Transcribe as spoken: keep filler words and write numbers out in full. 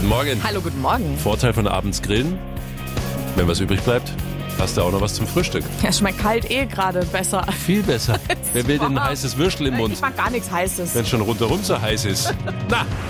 Guten Morgen. Hallo, guten Morgen. Vorteil von abends grillen, wenn was übrig bleibt, hast du auch noch was zum Frühstück. Ja, schmeckt kalt eh gerade besser. Viel besser. Wer will denn ein heißes Würstel im Mund, Ich mag gar nichts Heißes. wenn es schon rundherum so heiß ist? Na,